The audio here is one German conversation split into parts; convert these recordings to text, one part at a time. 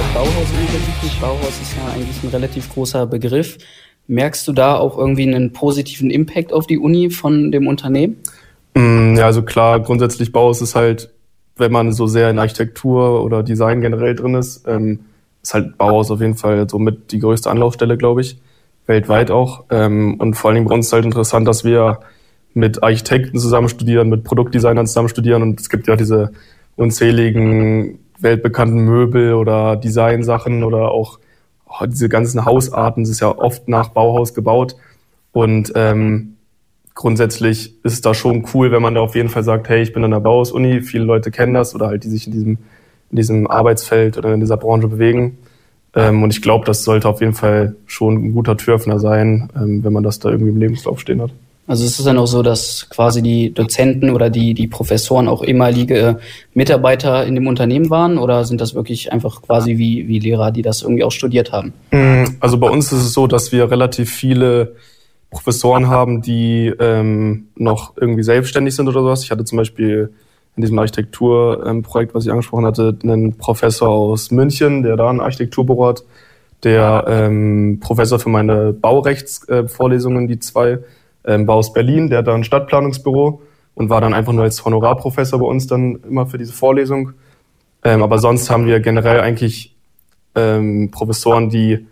der Bauhaus-Uni besucht. Bauhaus ist ja eigentlich ein relativ großer Begriff. Merkst du da auch irgendwie einen positiven Impact auf die Uni von dem Unternehmen? Ja, also klar, grundsätzlich Bauhaus ist halt, wenn man so sehr in Architektur oder Design generell drin ist halt Bauhaus auf jeden Fall somit die größte Anlaufstelle, glaube ich, weltweit auch. Und vor allen Dingen bei uns ist halt interessant, dass wir mit Architekten zusammen studieren, mit Produktdesignern zusammen studieren und es gibt ja diese unzähligen weltbekannten Möbel oder Designsachen oder auch diese ganzen Hausarten, das ist ja oft nach Bauhaus gebaut und grundsätzlich ist es da schon cool, wenn man da auf jeden Fall sagt, hey, ich bin an der Bauhaus-Uni, viele Leute kennen das oder halt die sich in diesem Arbeitsfeld oder in dieser Branche bewegen. Und ich glaube, das sollte auf jeden Fall schon ein guter Türöffner sein, wenn man das da irgendwie im Lebenslauf stehen hat. Also ist es dann auch so, dass quasi die Dozenten oder die Professoren auch ehemalige Mitarbeiter in dem Unternehmen waren oder sind das wirklich einfach quasi wie Lehrer, die das irgendwie auch studiert haben? Also bei uns ist es so, dass wir relativ viele Professoren haben, die noch irgendwie selbstständig sind oder sowas. Ich hatte zum Beispiel in diesem Architekturprojekt, was ich angesprochen hatte, einen Professor aus München, der da ein Architekturbüro hat, der Professor für meine Baurechtsvorlesungen, die zwei, war aus Berlin, der hat da ein Stadtplanungsbüro und war dann einfach nur als Honorarprofessor bei uns dann immer für diese Vorlesung. Aber sonst haben wir generell eigentlich Professoren, die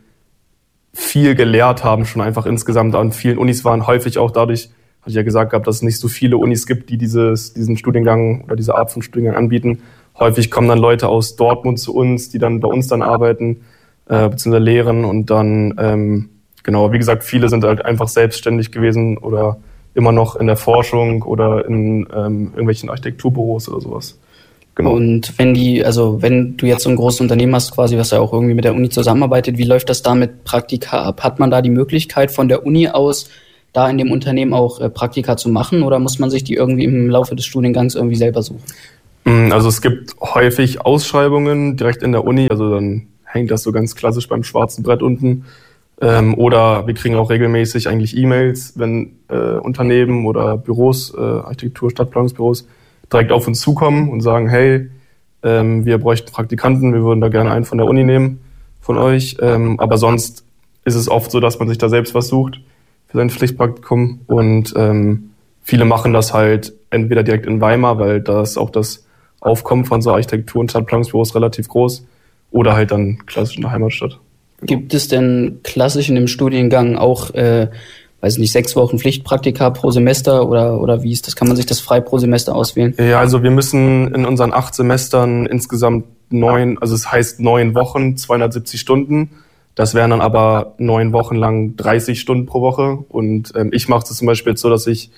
viel gelehrt haben, schon einfach insgesamt an vielen Unis waren, häufig auch dadurch, hatte ich ja gesagt gehabt, dass es nicht so viele Unis gibt, die diesen Studiengang oder diese Art von Studiengang anbieten. Häufig kommen dann Leute aus Dortmund zu uns, die dann bei uns dann arbeiten, beziehungsweise lehren und dann, genau, wie gesagt, viele sind halt einfach selbstständig gewesen oder immer noch in der Forschung oder in irgendwelchen Architekturbüros oder sowas. Genau. Und wenn du jetzt so ein großes Unternehmen hast, quasi, was ja auch irgendwie mit der Uni zusammenarbeitet, wie läuft das da mit Praktika ab? Hat man da die Möglichkeit von der Uni aus, da in dem Unternehmen auch Praktika zu machen oder muss man sich die irgendwie im Laufe des Studiengangs irgendwie selber suchen? Also es gibt häufig Ausschreibungen direkt in der Uni, also dann hängt das so ganz klassisch beim schwarzen Brett unten. Oder wir kriegen auch regelmäßig eigentlich E-Mails, wenn Unternehmen oder Büros, Architektur-, Stadtplanungsbüros direkt auf uns zukommen und sagen, hey, wir bräuchten Praktikanten, wir würden da gerne einen von der Uni nehmen, von euch. Aber sonst ist es oft so, dass man sich da selbst was sucht für sein Pflichtpraktikum. Und viele machen das halt entweder direkt in Weimar, weil da ist auch das Aufkommen von so Architektur- und Stadtplanungsbüros relativ groß, oder halt dann klassisch in der Heimatstadt. Genau. Gibt es denn klassisch in dem Studiengang auch, 6 Wochen Pflichtpraktika pro Semester oder wie ist das? Kann man sich das frei pro Semester auswählen? Ja, also wir müssen in unseren 8 Semestern insgesamt 9 Wochen, 270 Stunden. Das wären dann aber 9 Wochen lang 30 Stunden pro Woche. Und ich mache es zum Beispiel jetzt so, dass ich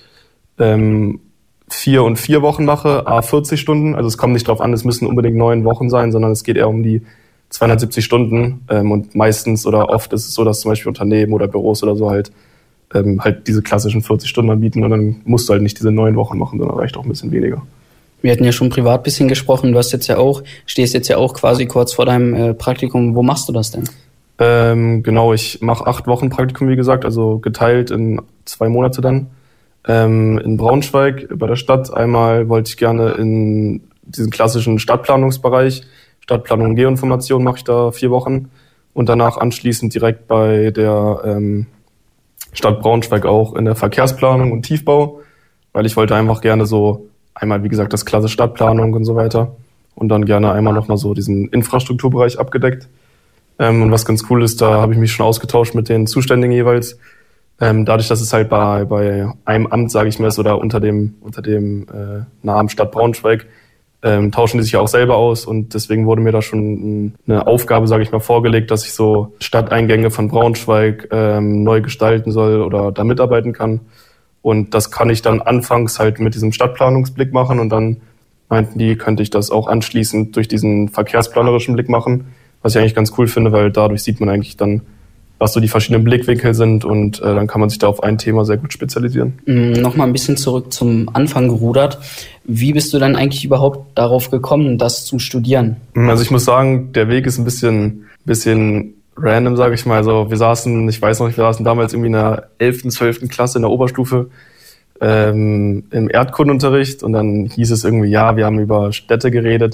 4 und 4 Wochen mache, 40 Stunden. Also es kommt nicht drauf an, es müssen unbedingt 9 Wochen sein, sondern es geht eher um die 270 Stunden. Und meistens oder oft ist es so, dass zum Beispiel Unternehmen oder Büros oder so halt diese klassischen 40 Stunden anbieten und dann musst du halt nicht diese 9 Wochen machen, sondern reicht auch ein bisschen weniger. Wir hatten ja schon privat ein bisschen gesprochen, stehst jetzt ja auch quasi kurz vor deinem Praktikum. Wo machst du das denn? Genau, ich mache 8 Wochen Praktikum, wie gesagt, also geteilt in 2 Monate dann. In Braunschweig bei der Stadt. Einmal wollte ich gerne in diesen klassischen Stadtplanungsbereich, Stadtplanung und Geoinformation mache ich da 4 Wochen und danach anschließend direkt bei der Stadt Braunschweig auch in der Verkehrsplanung und Tiefbau, weil ich wollte einfach gerne so einmal, wie gesagt, das klasse Stadtplanung und so weiter und dann gerne einmal nochmal so diesen Infrastrukturbereich abgedeckt. Und was ganz cool ist, da habe ich mich schon ausgetauscht mit den Zuständigen jeweils. Dadurch, dass es halt bei einem Amt, sage ich mal, ist oder unter dem Namen Stadt Braunschweig, tauschen die sich ja auch selber aus und deswegen wurde mir da schon eine Aufgabe, sage ich mal, vorgelegt, dass ich so Stadteingänge von Braunschweig neu gestalten soll oder da mitarbeiten kann. Und das kann ich dann anfangs halt mit diesem Stadtplanungsblick machen und dann meinten die, könnte ich das auch anschließend durch diesen verkehrsplanerischen Blick machen, was ich eigentlich ganz cool finde, weil dadurch sieht man eigentlich dann, was so die verschiedenen Blickwinkel sind und dann kann man sich da auf ein Thema sehr gut spezialisieren. Nochmal ein bisschen zurück zum Anfang gerudert. Wie bist du dann eigentlich überhaupt darauf gekommen, das zu studieren? Also ich muss sagen, der Weg ist ein bisschen random, sage ich mal. Also wir saßen damals irgendwie in der 11., 12. Klasse in der Oberstufe im Erdkundenunterricht und dann hieß es irgendwie, ja, wir haben über Städte geredet,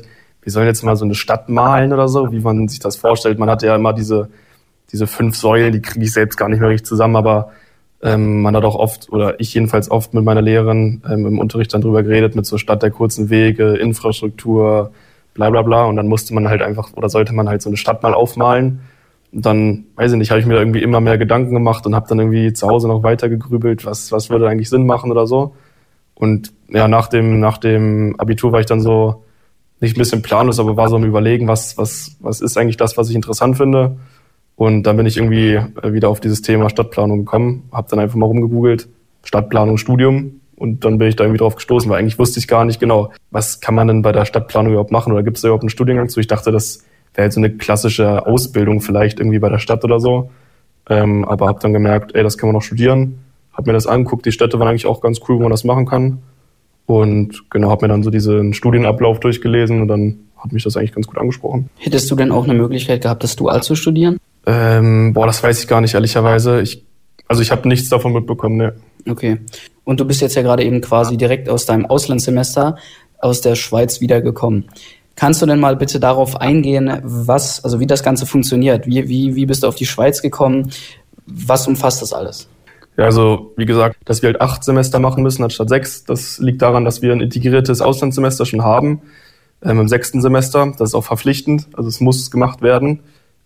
wir sollen jetzt mal so eine Stadt malen oder so, wie man sich das vorstellt. Man hat ja immer diese 5 Säulen, die kriege ich selbst gar nicht mehr richtig zusammen, aber man hat auch oft, oder ich jedenfalls oft mit meiner Lehrerin im Unterricht dann drüber geredet, mit so Stadt der kurzen Wege, Infrastruktur, bla bla bla. Und dann musste man halt einfach, oder sollte man halt so eine Stadt mal aufmalen. Und dann, weiß ich nicht, habe ich mir da irgendwie immer mehr Gedanken gemacht und habe dann irgendwie zu Hause noch weiter gegrübelt, was würde eigentlich Sinn machen oder so. Und ja, nach dem Abitur war ich dann so, nicht ein bisschen planlos, aber war so am Überlegen, was ist eigentlich das, was ich interessant finde. Und dann bin ich irgendwie wieder auf dieses Thema Stadtplanung gekommen, habe dann einfach mal rumgegoogelt, Stadtplanung, Studium, und dann bin ich da irgendwie drauf gestoßen, weil eigentlich wusste ich gar nicht genau, was kann man denn bei der Stadtplanung überhaupt machen oder gibt es da überhaupt einen Studiengang zu? Ich dachte, das wäre halt so eine klassische Ausbildung vielleicht irgendwie bei der Stadt oder so, aber habe dann gemerkt, das kann man noch studieren, habe mir das angeguckt, die Städte waren eigentlich auch ganz cool, wo man das machen kann, und genau, habe mir dann so diesen Studienablauf durchgelesen und dann hat mich das eigentlich ganz gut angesprochen. Hättest du denn auch eine Möglichkeit gehabt, das dual zu studieren? Das weiß ich gar nicht, ehrlicherweise. Ich habe nichts davon mitbekommen, ne. Okay. Und du bist jetzt ja gerade eben quasi direkt aus deinem Auslandssemester aus der Schweiz wiedergekommen. Kannst du denn mal bitte darauf eingehen, wie das Ganze funktioniert? Wie bist du auf die Schweiz gekommen? Was umfasst das alles? Ja, also wie gesagt, dass wir halt 8 Semester machen müssen anstatt 6. Das liegt daran, dass wir ein integriertes Auslandssemester schon haben. Im 6. Semester, das ist auch verpflichtend, also es muss gemacht werden.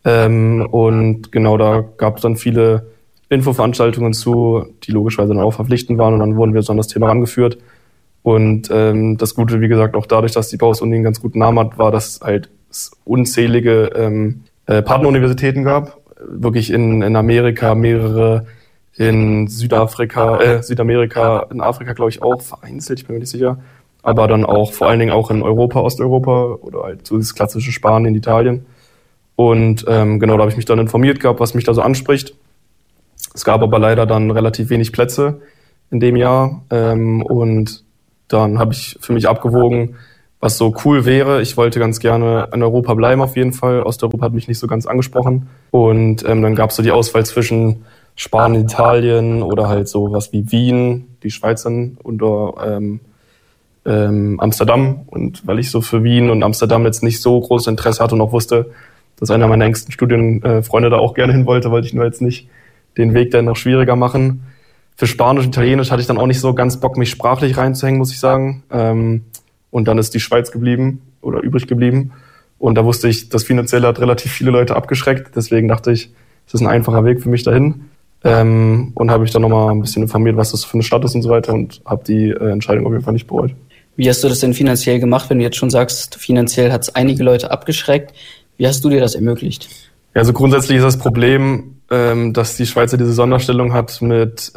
Und genau, da gab es dann viele Infoveranstaltungen zu, die logischerweise dann auch verpflichtend waren, und dann wurden wir so an das Thema rangeführt. Und das Gute, wie gesagt, auch dadurch, dass die Bauhaus-Uni einen ganz guten Namen hat, war, dass halt es unzählige Partneruniversitäten gab. Wirklich in Amerika mehrere, in Südamerika, in Afrika glaube ich auch vereinzelt, ich bin mir nicht sicher. Aber dann auch vor allen Dingen auch in Europa, Osteuropa oder halt so dieses klassische Spanien, Italien. Und genau, da habe ich mich dann informiert gehabt, was mich da so anspricht. Es gab aber leider dann relativ wenig Plätze in dem Jahr. Und dann habe ich für mich abgewogen, was so cool wäre. Ich wollte ganz gerne in Europa bleiben auf jeden Fall. Osteuropa hat mich nicht so ganz angesprochen. Und dann gab es so die Auswahl zwischen Spanien, Italien oder halt so was wie Wien, die Schweiz dann unter Amsterdam. Und weil ich so für Wien und Amsterdam jetzt nicht so großes Interesse hatte und auch wusste, dass einer meiner engsten Studienfreunde da auch gerne hin wollte ich nur jetzt nicht den Weg dann noch schwieriger machen. Für Spanisch und Italienisch hatte ich dann auch nicht so ganz Bock, mich sprachlich reinzuhängen, muss ich sagen. Und dann ist die Schweiz übrig geblieben. Und da wusste ich, das Finanzielle hat relativ viele Leute abgeschreckt. Deswegen dachte ich, es ist ein einfacher Weg für mich dahin. Und habe ich dann nochmal ein bisschen informiert, was das für eine Stadt ist und so weiter, und habe die Entscheidung auf jeden Fall nicht bereut. Wie hast du das denn finanziell gemacht, wenn du jetzt schon sagst, finanziell hat es einige Leute abgeschreckt? Wie hast du dir das ermöglicht? Ja, also grundsätzlich ist das Problem, dass die Schweiz ja diese Sonderstellung hat mit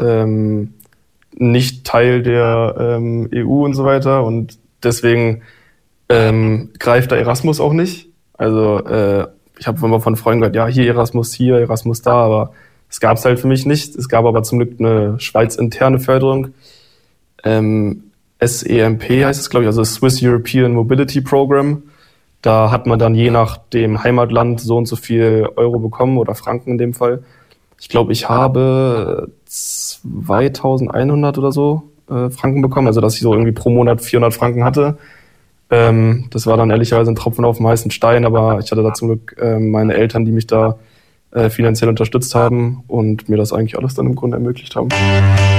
nicht Teil der EU und so weiter, und deswegen greift da Erasmus auch nicht. Also ich habe immer von Freunden gehört, ja, hier, Erasmus da, aber es gab es halt für mich nicht. Es gab aber zum Glück eine Schweiz-interne Förderung. SEMP heißt es, glaube ich, also Swiss European Mobility Program. Da hat man dann je nach dem Heimatland so und so viel Euro bekommen oder Franken in dem Fall. Ich glaube, ich habe 2.100 oder so Franken bekommen, also dass ich so irgendwie pro Monat 400 Franken hatte. Das war dann ehrlicherweise ein Tropfen auf dem heißen Stein, aber ich hatte da zum Glück meine Eltern, die mich da finanziell unterstützt haben und mir das eigentlich alles dann im Grunde ermöglicht haben.